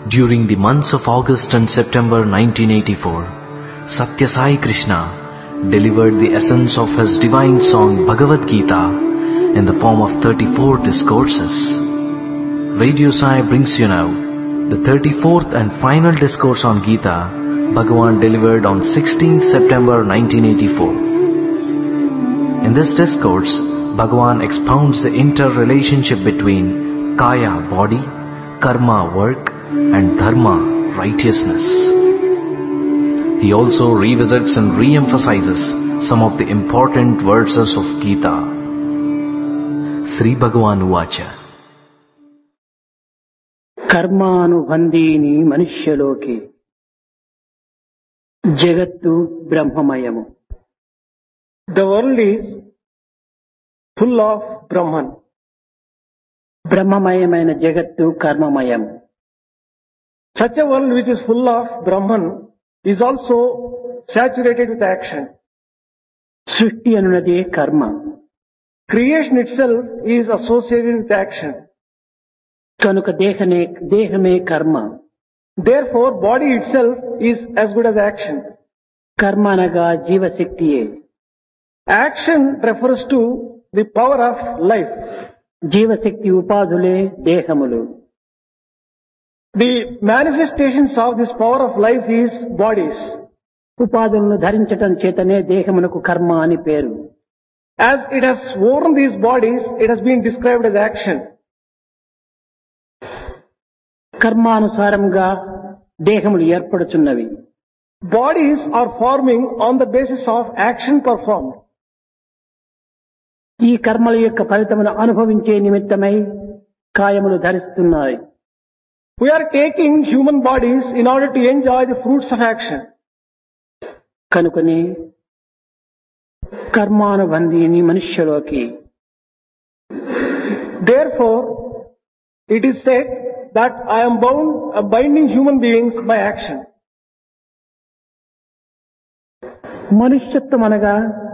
During the months of August and September 1984, Satya Sai Krishna delivered the essence of his divine song Bhagavad Gita in the form of 34 discourses. Radio Sai brings you now the 34th and final discourse on Gita Bhagavan delivered on 16th September 1984. In this discourse, Bhagavan expounds the interrelationship between Kaya body, Karma work and Dharma righteousness. He also revisits and re-emphasizes some of the important verses of Gita. Sri Bhagavan Uvacha. కర్మానుబంధీని మనుష్యలోకి జగత్తు బ్రహ్మమయము. The world is full of Brahman. బ్రహ్మమయమైన జగత్తు కర్మమయము. Such a world which is full of Brahman is also saturated with action. సృష్టి అనున్నదే కర్మ. Creation itself is associated with action. కనుక దేహమే కర్మ. Therefore, body itself is as good as action. కర్మ అనగా జీవశక్తియే. Action refers to the power of life. జీవశక్తి ఉపాధులే దేహములు. The manifestations of this power of life is bodies. ఉపాధులను ధరించటం చేతనే దేహమునకు కర్మ అని పేరు. As it has worn these bodies, it has been described as action. కర్మానుసారంగా దేహములు ఏర్పడుచున్నవి. Bodies are forming on the basis of action performed. ఈ కర్మల యొక్క ఫలితమును అనుభవించే నిమిత్తమై కాయములు ధరిస్తున్నాయి. We are taking human bodies in order to enjoy the fruits of action. కనుకనే కర్మానుబంధీని మనుష్యలోకి. Therefore, it is said that I am binding human beings by action. మనుష్యత్వం అనగా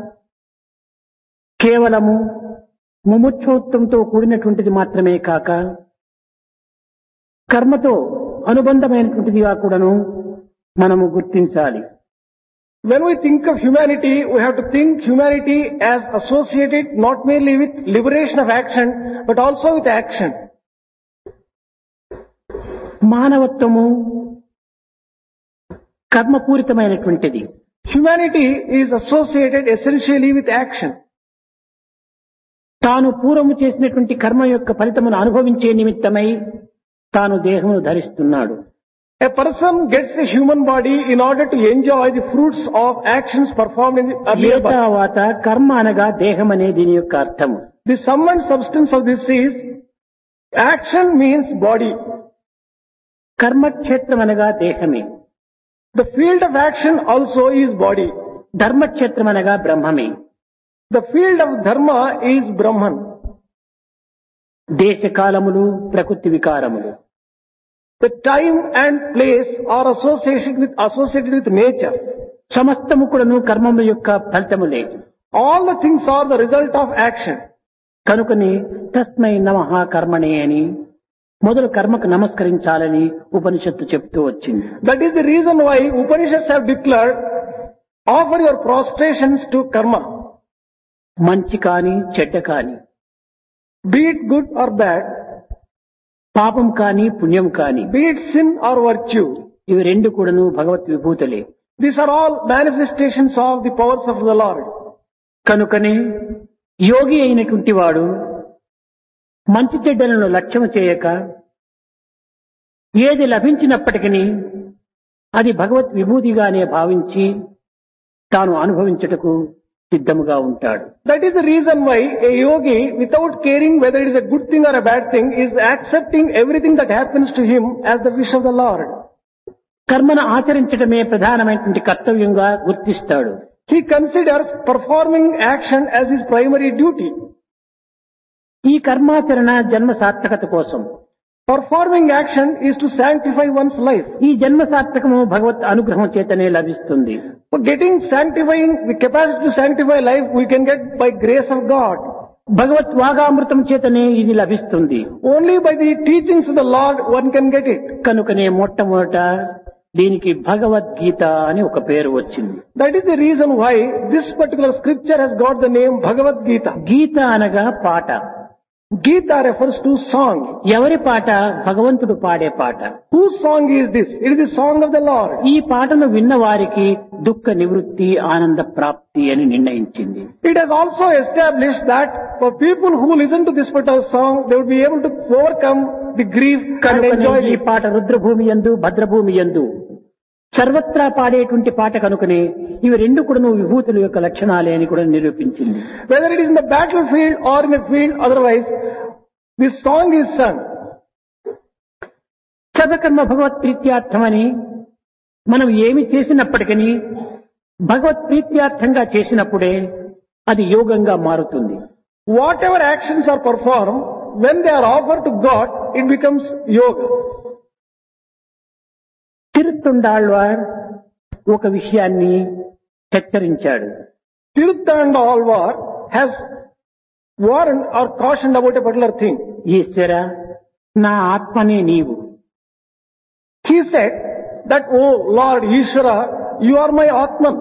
కేవలము ముముక్షోత్వంతో కూడినటువంటిది మాత్రమే కాక కర్మతో అనుబంధమైనటువంటిదిగా కూడాను మనము గుర్తించాలి. When we think of humanity, we have to think humanity as associated not merely with liberation of action, but also with action. మానవత్వము కర్మపూరితమైనటువంటిది. Humanity is associated essentially with action. తాను పూర్వము చేసినటువంటి కర్మ యొక్క ఫలితమును అనుభవించే నిమిత్తమై తాను దేహమును ధరిస్తున్నాడు. A person gets a human body in order to enjoy the fruits of actions performed in the earlier birth. తర్వాత కర్మ అనగా దేహం అనే దీని యొక్క అర్థము. The sum and substance of this is action means body. కర్మక్షేత్రం అనగా దేహమే. The field of action also is body. Dharmakshetram అనగా బ్రహ్మమే. The field of dharma is Brahman. దేశకాలములు ప్రకృతి వికారములు. The time and place are associated with nature. సమస్తము కూడాను కర్మముల యొక్క ఫలితములే. All the things are the result of action. కనుకని తస్మై నమః కర్మణే అని మొదలు కర్మకు నమస్కరించాలని ఉపనిషత్తు చెప్తూ వచ్చింది. That is the reason why Upanishads have declared, offer your prostrations to karma. మంచి కాని చెడ్డ కాని, Be it good or bad, పాపం కాని పుణ్యం కాని, be it sin or virtue, ఇవి రెండు కూడాను భగవత్ విభూతులే. these are all manifestations of the powers of the Lord. కనుకనే యోగి అయినటువంటి వాడు మంచి చెడ్డలను లక్ష్యము చేయక ఏది లభించినప్పటికీ అది భగవత్ విభూతిగానే భావించి తాను అనుభవించుటకు సిద్ధముగా ఉంటాడు. That is the reason why a yogi, without caring whether it is a good thing or a bad thing, is accepting everything that happens to him as the wish of the Lord. కర్మను ఆచరించడమే ప్రధానమైనటువంటి కర్తవ్యంగా గుర్తిస్తాడు. He considers performing action as his primary duty. ఈ కర్మాచరణ జన్మ సార్థకత కోసం. Performing action is to sanctify one's life. ఈ జన్మ సార్థకము భగవత్ అనుగ్రహం చేతనే లభిస్తుంది. For getting sanctifying, the capacity to sanctify life we can get by grace of God. భగవత్ వాగామృతం చేతనే ఇది లభిస్తుంది. Only by the teachings of the Lord one can get it. కనుకనే మొట్టమొదట దీనికి భగవద్గీత అని ఒక పేరు వచ్చింది. That is the reason why this particular scripture has got the name Bhagavad Gita. గీత అనగా పాట. Gita refers to song. ఎవరి పాట? భగవంతుడు పాడే పాట. Whose song is this? It is the song of the Lord. ఈ పాటను విన్న వారికి దుఃఖ నివృత్తి ఆనంద ప్రాప్తి అని నిర్ణయించింది. It has also established that for people who listen to this particular song, they would be able to overcome the grief and enjoy ఈ it. పాట రుద్రభూమి యందు భద్రభూమి యందు సర్వత్రా పాడేటువంటి పాట కనుకనే ఇవి రెండు కూడా విభూతుల యొక్క లక్షణాలే అని కూడా నిరూపించింది. Whether it is in the battlefield or in a field, otherwise, this song is sung. సర్వకర్మ భగవత్ ప్రీత్యార్థమని మనం ఏమి చేసినప్పటికీ భగవత్ ప్రీత్యార్థంగా చేసినప్పుడే అది యోగంగా మారుతుంది. Whatever actions are performed, when they are offered to God, it becomes yoga. తిరుత్తుండాళ్వార్ ఒక విషయాన్ని హెచ్చరించాడు. Tiruthandalvar has warned or cautioned about a particular thing. ఈశ్వర నా ఆత్మనే నీవు. He said that, "Oh Lord Ishvara, you are my Atman.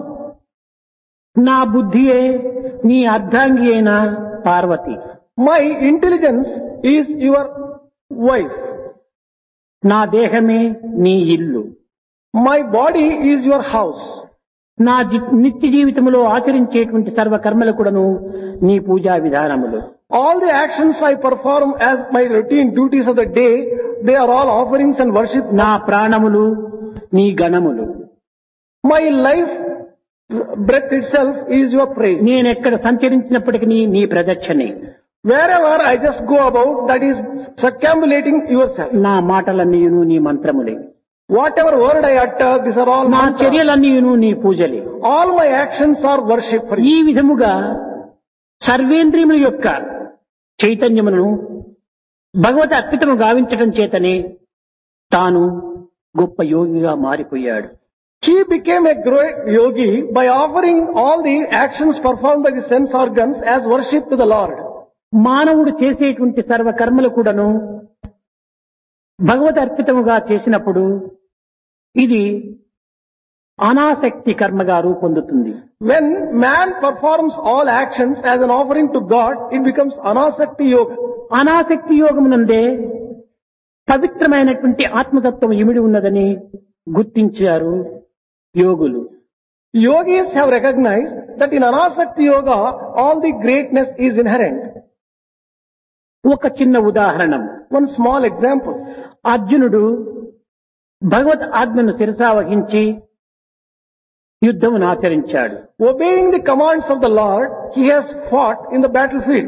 నా బుద్ధియే నీ అర్ధాంగి అయిన Parvati. My intelligence is your wife. నా దేహమే నీ ఇల్లు. My body is your house. నా నిత్య జీవితంలో ఆచరించేటువంటి సర్వ కర్మలు కూడాను నీ పూజా విధానములు. All the actions I perform as my routine duties of the day, they are all offerings and worship. నా ప్రాణములు నీ గణములు. My life breath itself is your praise. నేనెక్కడ సంచరించినప్పటికీ నీ ప్రదక్షిణే. Wherever I just go about, that is circumambulating yourself. నా మాటలన్నీయును నీ మంత్రములే. Whatever word I utter, these are all నా mantras. చర్యలన్నీయును నీ పూజలే. All my actions are worship for you. ఈ విధముగా సర్వేంద్రియముల యొక్క చైతన్యమును భగవత్ అర్పితము గావించడం చేతనే తాను గొప్ప యోగిగా మారిపోయాడు. He became a great yogi by offering all the actions performed by the sense organs as worship to the Lord. మానవుడు చేసేటువంటి సర్వ కర్మలు కూడాను భగవద్ అర్పితముగా చేసినప్పుడు ఇది అనాసక్తి కర్మగా రూపొందుతుంది. When man performs all actions as an offering to God, it becomes anasakti yoga. అనాసక్తి యోగమునందే పవిత్రమైనటువంటి ఆత్మతత్వం ఇమిడి ఉన్నదని గుర్తించారు యోగులు. Yogis have recognized that in anasakti yoga, all the greatness is inherent. ఒక చిన్న ఉదాహరణ. One small example. అర్జునుడు భగవత్ ఆజ్ఞను శిరసావహించి యుద్ధమును ఆచరించాడు. Obeying the commands of the Lord, he has fought in the battlefield.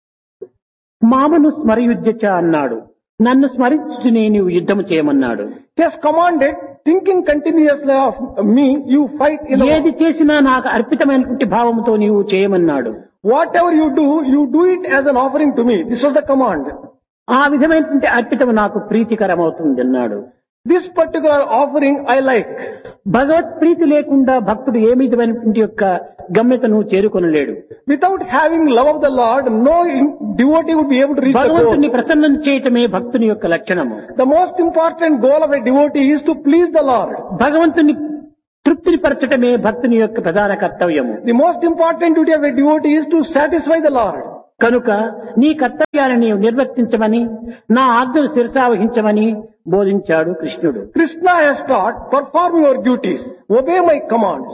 మామను స్మరయుధ్యచ అన్నాడు. నన్ను స్మరించునే నీవు యుద్ధము చేయమన్నాడు. He has commanded, thinking continuously of me, you fight in the ఏది చేసినా నాకు అర్పితమైనటువంటి భావంతో నీవు చేయమన్నాడు. Whatever you do it as an offering to me. This was the command. ఆ విధమైనటువంటి అర్పితం నాకు ప్రీతికరమవుతుంది అన్నాడు. This particular offering I like. భగవత్ ప్రీతి లేకుండా భక్తుడు ఏ విధమైనటువంటి యొక్క గమ్యతను చేరుకొనలేడు. Without having love of the Lord, no devotee would be able to reach the భగవంతుని goal. ప్రసన్నం చేయటమే భక్తుని యొక్క లక్షణము. The most important goal of a devotee is to please the Lord. భగవంతుని తృప్తిని పరచటమే భక్తుని యొక్క ప్రధాన కర్తవ్యము. The most important duty of a devotee is to satisfy the Lord. కనుక నీ కర్తవ్యాన్ని నీవు నిర్వర్తించమని, నా ఆజ్ఞను శిరసావహించమని బోధించాడు కృష్ణుడు. Krishna has taught, perform your duties, obey my commands.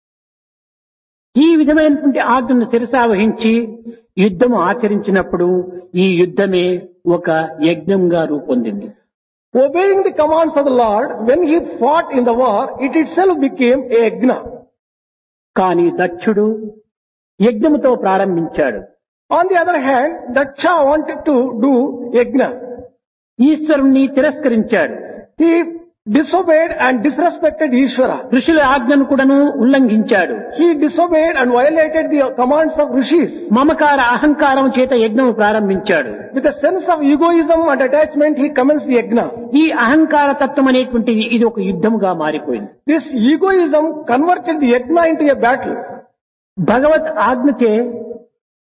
ఈ విధమైనటువంటి ఆజ్ఞను శిరసావహించి యుద్ధము ఆచరించినప్పుడు ఈ యుద్ధమే ఒక యజ్ఞంగా రూపొందింది. Obeying the commands of the Lord, when he fought in the war, it itself became a yajna. కానీ దక్షుడు యజ్ఞముతో ప్రారంభించాడు. On the other hand, Daksha wanted to do yajna. ఈశ్వరుణ్ణి తిరస్కరించాడు. He disobeyed and disrespected Ishvara. ఋషుల ఆజ్ఞను కూడాను ఉల్లంఘించాడు. He disobeyed and violated the commands of rishis. మమకార అహంకారం చేత యజ్ఞము ప్రారంభించాడు. With a sense of egoism and attachment, he commenced the yajna. ఈ అహంకార తత్వం అనేటువంటిది ఇది ఒక యుద్ధముగా మారిపోయింది. This egoism converted the yajna into a battle. భగవత్ ఆజ్ఞచే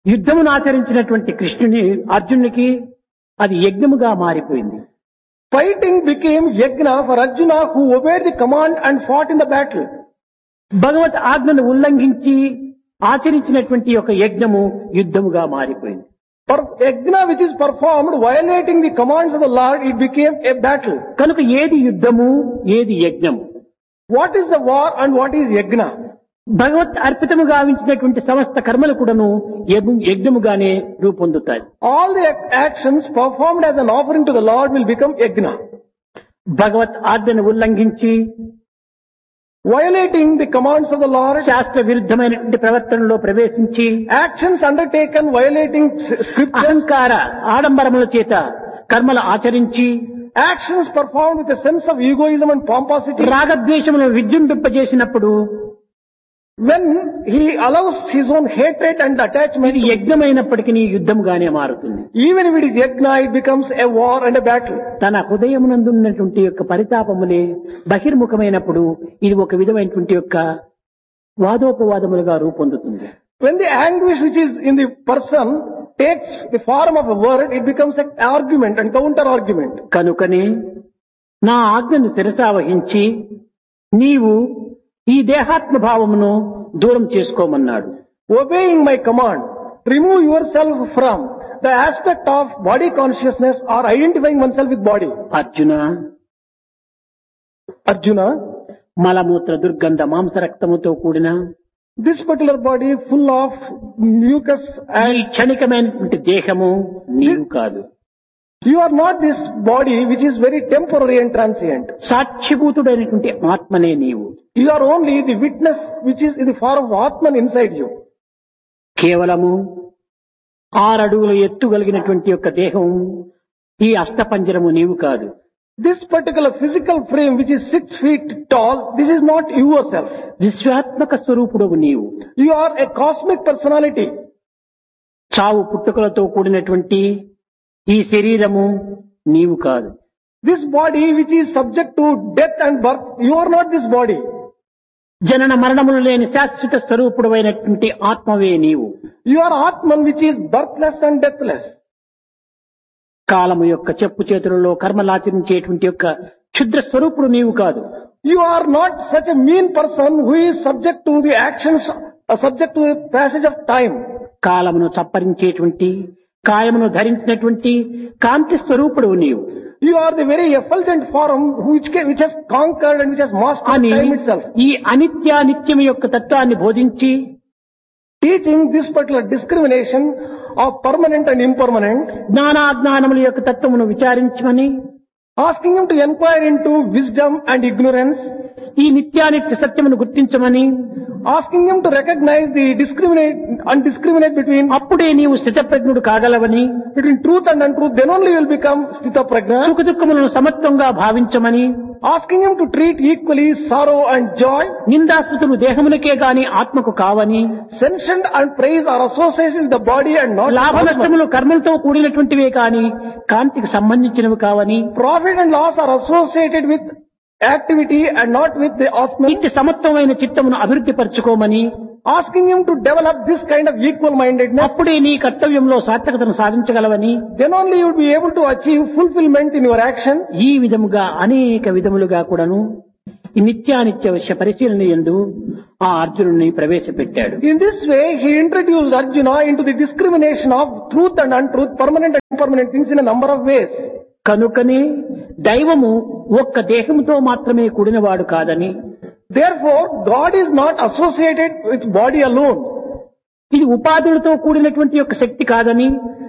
యుద్ధమును ఆచరించినటువంటి కృష్ణుని అర్జునునికి అది యజ్ఞముగా మారిపోయింది. Fighting became yajna for Arjuna, who obeyed the command and fought in the battle. భగవత్ ఆజ్ఞను ఉల్లంఘించి ఆచరించినటువంటి ఒక యజ్ఞము యుద్ధముగా మారిపోయింది. Yajna which is performed violating the commands of the Lord, it became a battle. కనుక ఏది యుద్ధము, ఏది యజ్ఞము? What is the war and what is yajna? భగవత్ అర్పితము గావించినటువంటి సమస్త కర్మలు కూడాను యజ్ఞముగానే రూపొందుతాయి. All the actions performed as an offering to the Lord will become yajna. భగవత్ ఆజ్ఞను ఉల్లంఘించి Violating the commands of the Lord, శాస్త్ర విరుద్ధమైనటువంటి ప్రవర్తనలో ప్రవేశించి actions undertaken violating scriptures, అహంకార ఆడంబరముల చేత కర్మలు ఆచరించి actions performed with a sense of egoism and pomposity, రాగద్వేషములను విజృంభింపజేసినప్పుడు when he allows his own hatred and attachment, ఇది యజ్ఞమైనప్పటికీ యుద్ధముగానే మారుతుంది. even if it is yajna, it becomes a war and a battle. తన హృదయమునందున్నటువంటి యొక్క పరితాపములే బహిర్ముఖమైనప్పుడు ఇది ఒక విధమైనటువంటి యొక్క వాదోపవాదములుగా రూపొందుతుంది. When the anguish which is in the person takes the form of a word, it becomes an argument and counter argument. కనుకనే నా ఆజ్ఞను శిరసావహించి నీవు ఈ దేహాత్మ భావమును దూరం చేసుకోమన్నాడు. Obeying my command, remove yourself from the aspect of body consciousness or identifying oneself with body. Arjuna, మలమూత్ర దుర్గంధ మాంసరక్తముతో కూడిన this particular body full of mucus ఈ and క్షణికమైనటువంటి దేహము నీవు కాదు. you are not this body which is very temporary and transient. సాక్షిభూతుడైనటువంటి ఆత్మనే నీవు. You are only the witness which is in the form of Atman inside you. కేవలము 6 అడుగుల ఎత్తు కలిగినటువంటి యొక్క దేహం ఈ అష్టపంజరము నీవు కాదు. This particular physical frame which is 6 feet tall, this is not yourself. విశ్వాత్మక స్వరూపుడవు నీవు. You are a cosmic personality. చావు పుట్టుకలతో కూడినటువంటి ఈ శరీరము నీవు కాదు. This body which is subject to death and birth, you are not this body. జనన మరణములు లేని శాశ్వత స్వరూపుడైనటువంటి ఆత్మవే నీవు. You are Atman which is birthless and deathless. కాలము యొక్క చెప్పు చేతులలో కర్మలాచరించేటువంటి యొక్క క్షుద్ర స్వరూపుడు నీవు కాదు. You are not such a mean person who is subject to the actions, subject to the passage of time. కాలమును చప్పరించేటువంటి కాయమును ధరించినటువంటి కాంతి స్వరూపుడు నీవు You are the very effulgent form which has conquered and which has mastered అని time itself. ఈ అనిత్యానిత్యం యొక్క తత్వాన్ని బోధించి Teaching this particular discrimination of permanent and impermanent, జ్ఞానాజ్ఞానముల యొక్క తత్వమును విచారించమని asking him to inquire into wisdom and ignorance, ఈ నిత్యానిత్య సత్యమును గుర్తించమని asking him to recognize the discriminate between అప్పుడే నీవు స్థితప్రజ్ఞుడు కాగలవని truth and untruth, then only you will become sthita prajna. సుఖ దుఃఖములను సమత్వంగా భావించమని Asking him to treat equally sorrow and joy. నిందాస్తుతులు దేహమునకే గాని ఆత్మకు కావని Sentient and praise are associated with the body and not లాభ Atman. నష్టములు కర్మలతో కూడినటువంటివే కాని కాంతికి సంబంధించినవి కావని Profit and loss are associated with activity and not with the Atman. ఇట్టి సమత్వమైన చిత్తమును అభివృద్ధి పరచుకోమని Asking him to develop this kind of equal mindedness, అప్పుడే నీ కర్తవ్యంలో సార్థకతను సాధించగలవని then only you will be able to achieve fulfillment in your action. ఈ విధముగా అనేక విధములుగా కూడాను ఈ నిత్యానిత్య విషయ పరిశీలన యందు ఆ అర్జునుడిని ప్రవేశపెట్టాడు. In this way, he introduced Arjuna into the discrimination of truth and untruth, permanent and impermanent things in a number of ways. కనుకనే దైవము ఒక్క దేహంతో మాత్రమే కూడినవాడు కాదని, Therefore, God is not associated with body alone. ఇది ఉపాధులతో కూడినటువంటి యొక్క శక్తి కాదని,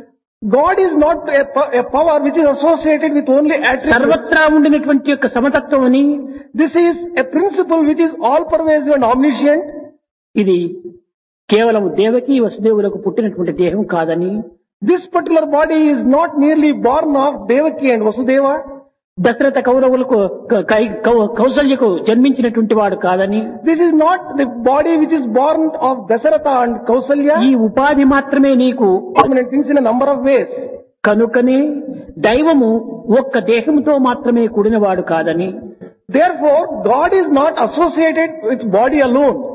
God is not a power which is associated with only attributes. సర్వత్రా ఉండినటువంటి యొక్క సమతత్వం అని, This is a principle which is all pervasive and omniscient. ఇది కేవలం దేవకి వసుదేవులకు పుట్టినటువంటి దేహం కాదని, This particular body is not merely born of Devaki and Vasudeva. Dasharatha కౌరవులకు కౌసల్యకు జన్మించినటువంటి వాడు కాదని, This is not the body which is born of Dasaratha and Kausalya. ఈ ఉపాధి మాత్రమే నీకు. Permanent things in a number of ways. కనుకనే దైవము ఒక్క దేహంతో మాత్రమే కూడినవాడు కాదని, Therefore, God is not associated with body alone.